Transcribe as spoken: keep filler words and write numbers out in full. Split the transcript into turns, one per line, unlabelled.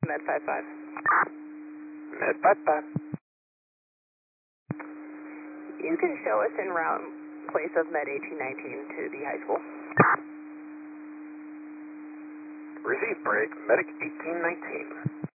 Med five five.
Med five five.
You can show us en route place of Med eighteen nineteen to the high school.
Receive break, Medic eighteen nineteen.